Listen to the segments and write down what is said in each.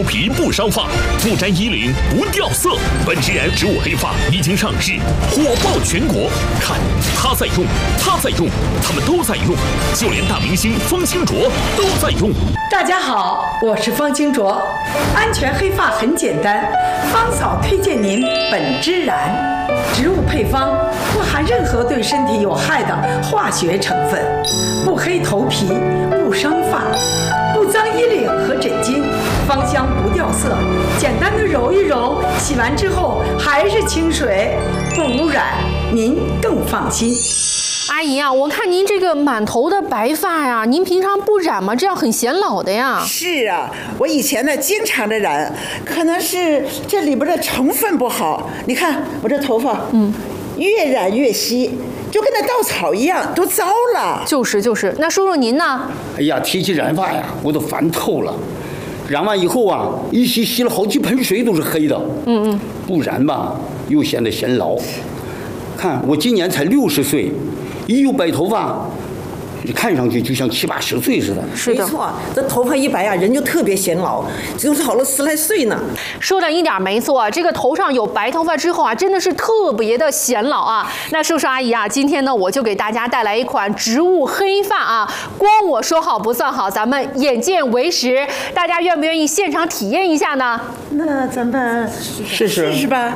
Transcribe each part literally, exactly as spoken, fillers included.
皮不伤发，不沾衣领不掉色。本质燃植物黑发已经上市，火爆全国。看，他在用，他在用，他们都在用，就连大明星方清卓都在用。 大家好，我是方清卓。安全黑发很简单，方嫂推荐您本之燃植物配方，不含任何对身体有害的化学成分，不黑头皮，不伤发，不脏衣领和枕巾，芳香不掉色，简单的揉一揉，洗完之后还是清水，不污染，您更放心。 阿姨啊，我看您这个满头的白发呀，您平常不染吗？这样很显老的呀。 是啊，我以前呢经常的染，可能是这里边的成分不好。你看我这头发，嗯，越染越稀，就跟那稻草一样，都糟了。 就是就是，那说说您呢？ 哎呀，提起染发呀，我都烦透了。染完以后啊，一洗洗了好几盆水都是黑的。嗯嗯，不染吧，又显得显老。看我今年才六十岁。一有白头发，看上去就像七八十岁似的。 是的， 没错，这头发一白啊，人就特别显老，就是好了十来岁呢。 说的一点没错，这个头上有白头发之后啊，真的是特别的显老啊。那叔叔阿姨啊，今天呢，我就给大家带来一款植物黑发啊，光我说好不算好，咱们眼见为实，大家愿不愿意现场体验一下呢？ 那咱们试试试试吧。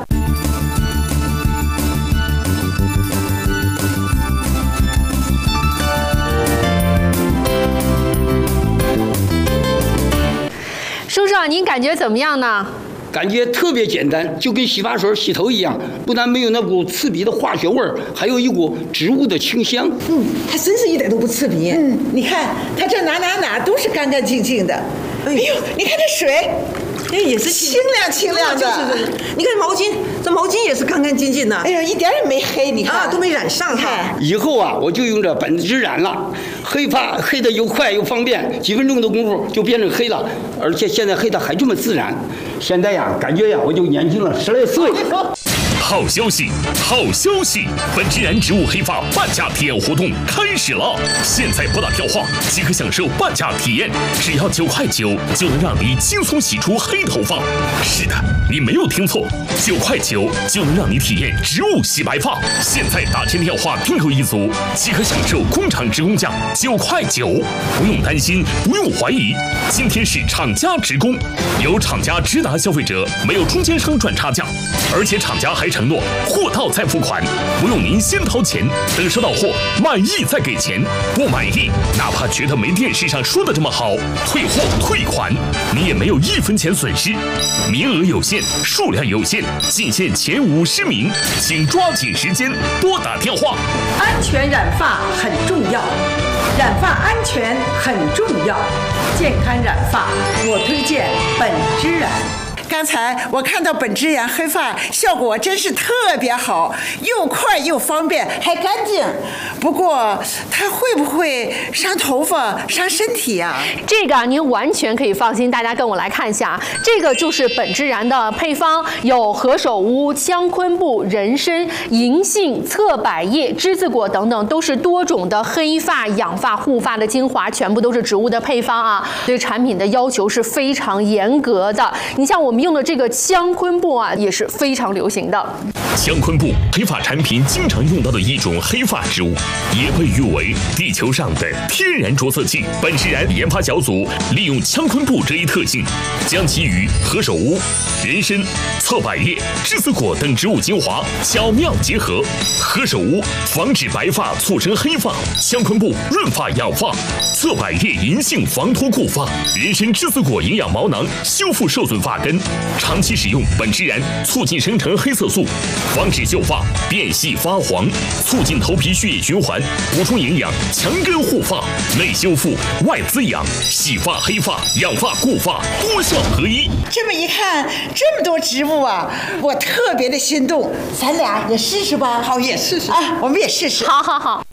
叔叔，您感觉怎么样呢？ 感觉特别简单，就跟洗发水洗头一样，不但没有那股刺鼻的化学味儿，还有一股植物的清香。 嗯，还真是一点都不刺鼻。 嗯，你看它这哪哪哪都是干干净净的。哎呦，你看这水， 哎，也是清亮清亮的。 就是，你看毛巾，这毛巾也是干干净净的。 哎呀，一点也没黑，你看啊，都没染上哈。 以后啊，我就用这本之燃了，黑发黑的又快又方便，几分钟的功夫就变成黑了，而且现在黑的还这么自然。现在呀，感觉呀，我就年轻了十来岁。 好消息，好消息！本之燃植物黑发半价体验活动开始了，现在拨打电话即可享受半价体验，只要九块九就能让你轻松洗出黑头发。是的，你没有听错，九块九就能让你体验植物洗白发。现在打进电话订购一组，即可享受工厂直供价九块九，不用担心，不用怀疑，今天是厂家直供，由厂家直达消费者，没有中间商赚差价，而且厂家还承诺货到再付款，不用您先掏钱，等收到货满意再给钱，不满意哪怕觉得没电视上说的这么好，退货退款，你也没有一分钱损失。名额有限，数量有限，仅限前五十名，请抓紧时间拨打电话。 安全染发很重要，染发安全很重要，健康染发我推荐本之燃。 刚才我看到本之燃黑发效果真是特别好，又快又方便，还干净。不过它会不会伤头发、伤身体呀、啊？ 这个您完全可以放心，大家跟我来看一下，这个就是本之燃的配方，有何首乌、香昆布、人参、银杏、侧柏叶、栀子果等等，都是多种的黑发、养发、护发的精华，全部都是植物的配方啊。对产品的要求是非常严格的。你像我们用的这个香昆布啊，也是非常流行的。 香昆布，黑发产品经常用到的一种黑发植物，也被誉为地球上的天然着色器。本之燃研发小组利用香昆布这一特性，将其与何首乌、人参、侧柏叶、栀子果等植物精华巧妙结合。何首乌防止白发促生黑发，香昆布润发养发，侧柏叶银杏防脱固发，人参栀子果营养毛囊修复受损发根。长期使用本之燃，促进生成黑色素，防止旧发变细发黄，促进头皮血液循环，补充营养，强根护发，内修复外滋养，洗发黑发养发固发多效合一。 这么一看，这么多植物啊，我特别的心动，咱俩也试试吧。 好，也试试啊，我们也试试。 好好好。